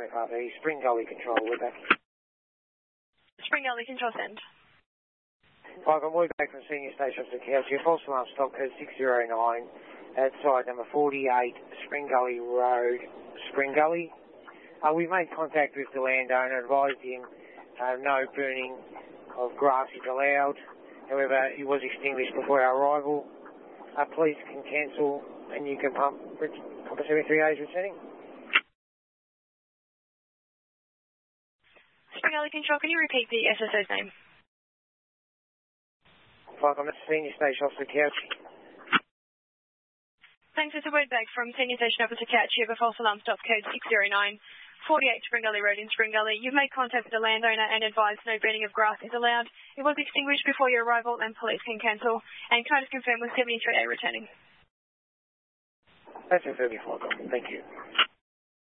FRB, Spring Gully Control, we're back. Spring Gully Control, send. Welcome, we're back from Senior Station Officer Couch here. False alarm stop code 609 at site number 48, Spring Gully Road, Spring Gully. We made contact with the landowner, advised him no burning of grass is allowed. However, it was extinguished before our arrival. Police can cancel and you can pump for 73 A's returning. Spring Gully Control, can you repeat the SSO's name? Welcome, that's Senior Station Officer Couch. Thanks, it's a word back from Senior Station Officer Couch here for false alarm stop code 609, 48 Spring Gully Road in Spring Gully. You've made contact with the landowner and advised no burning of grass is allowed. It was extinguished before your arrival and police can cancel. And can I just confirm with 73A returning? That's a 34. Thank you.